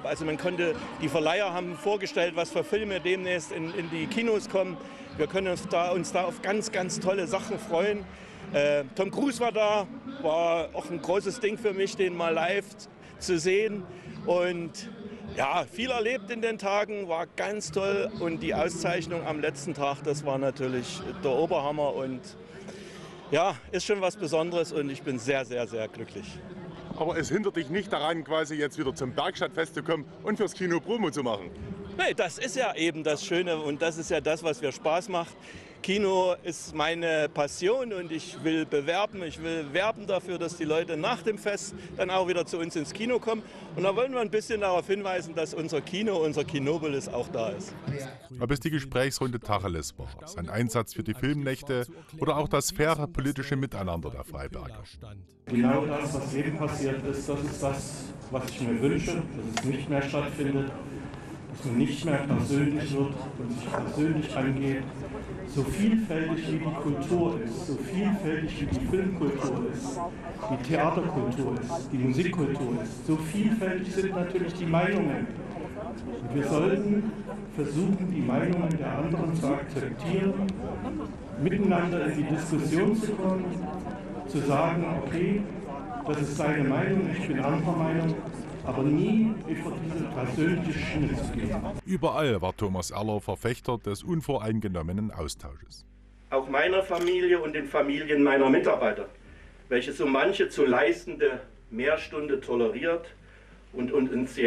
Also die Verleiher haben vorgestellt, was für Filme demnächst in die Kinos kommen. Wir können uns da auf ganz, ganz tolle Sachen freuen. Tom Cruise war auch ein großes Ding für mich, den mal live zu sehen. Und ja, viel erlebt in den Tagen, war ganz toll. Und die Auszeichnung am letzten Tag, das war natürlich der Oberhammer. Und ja, ist schon was Besonderes und ich bin sehr, sehr, sehr glücklich. Aber es hindert dich nicht daran, quasi jetzt wieder zum Bergstadtfest zu kommen und fürs Kino Promo zu machen? Nee, das ist ja eben das Schöne und das ist ja das, was mir Spaß macht. Kino ist meine Passion und ich will werben dafür, dass die Leute nach dem Fest dann auch wieder zu uns ins Kino kommen. Und da wollen wir ein bisschen darauf hinweisen, dass unser Kino, unser Kinopolis auch da ist. Ob es die Gesprächsrunde Tacheles war, sein Einsatz für die Filmnächte oder auch das faire politische Miteinander der Freiberger. Genau das, was eben passiert ist, das ist das, was ich mir wünsche, dass es nicht mehr stattfindet, dass man nicht mehr persönlich wird und sich persönlich angeht. So vielfältig wie die Kultur ist, so vielfältig wie die Filmkultur ist, die Theaterkultur ist, die Musikkultur ist, so vielfältig sind natürlich die Meinungen. Und wir sollten versuchen, die Meinungen der anderen zu akzeptieren, miteinander in die Diskussion zu kommen, zu sagen, okay, das ist seine Meinung, ich bin anderer Meinung, aber nie über diese persönliche Schiene zu gehen. Überall war Thomas Erler Verfechter des unvoreingenommenen Austausches. Auch meiner Familie und den Familien meiner Mitarbeiter, welche so manche zu leistende Mehrstunde toleriert und uns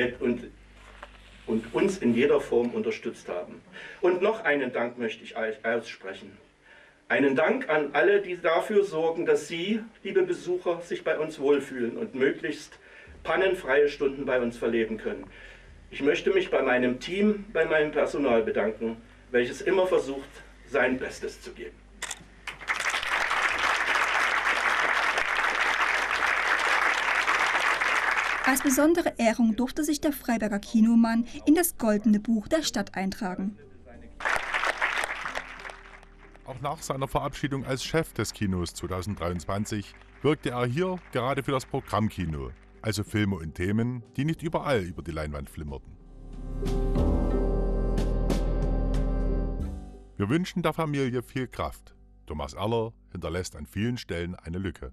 in jeder Form unterstützt haben. Und noch einen Dank möchte ich aussprechen. Einen Dank an alle, die dafür sorgen, dass Sie, liebe Besucher, sich bei uns wohlfühlen und möglichst pannenfreie Stunden bei uns verleben können. Ich möchte mich bei meinem Team, bei meinem Personal bedanken, welches immer versucht, sein Bestes zu geben. Als besondere Ehrung durfte sich der Freiberger Kinomann in das Goldene Buch der Stadt eintragen. Auch nach seiner Verabschiedung als Chef des Kinos 2023 wirkte er hier gerade für das Programmkino, also Filme und Themen, die nicht überall über die Leinwand flimmerten. Wir wünschen der Familie viel Kraft. Thomas Erler hinterlässt an vielen Stellen eine Lücke.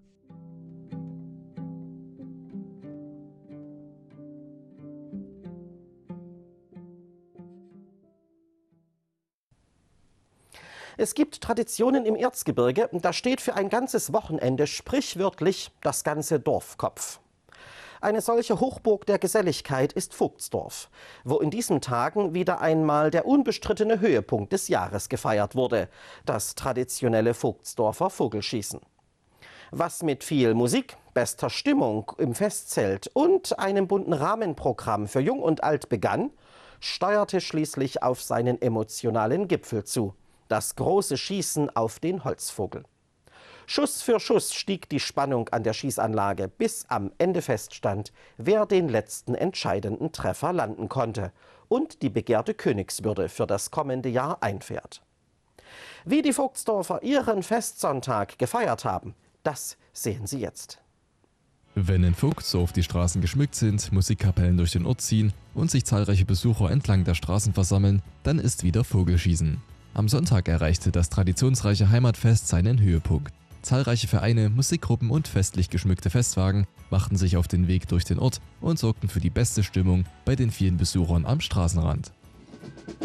Es gibt Traditionen im Erzgebirge, da steht für ein ganzes Wochenende sprichwörtlich das ganze Dorf Kopf. Eine solche Hochburg der Geselligkeit ist Vogtsdorf, wo in diesen Tagen wieder einmal der unbestrittene Höhepunkt des Jahres gefeiert wurde, das traditionelle Vogtsdorfer Vogelschießen. Was mit viel Musik, bester Stimmung im Festzelt und einem bunten Rahmenprogramm für Jung und Alt begann, steuerte schließlich auf seinen emotionalen Gipfel zu. Das große Schießen auf den Holzvogel. Schuss für Schuss stieg die Spannung an der Schießanlage, bis am Ende feststand, wer den letzten entscheidenden Treffer landen konnte und die begehrte Königswürde für das kommende Jahr einfährt. Wie die Vogtsdorfer ihren Festsonntag gefeiert haben, das sehen Sie jetzt. Wenn in Vogtsdorf die Straßen geschmückt sind, Musikkapellen durch den Ort ziehen und sich zahlreiche Besucher entlang der Straßen versammeln, dann ist wieder Vogelschießen. Am Sonntag erreichte das traditionsreiche Heimatfest seinen Höhepunkt. Zahlreiche Vereine, Musikgruppen und festlich geschmückte Festwagen machten sich auf den Weg durch den Ort und sorgten für die beste Stimmung bei den vielen Besuchern am Straßenrand.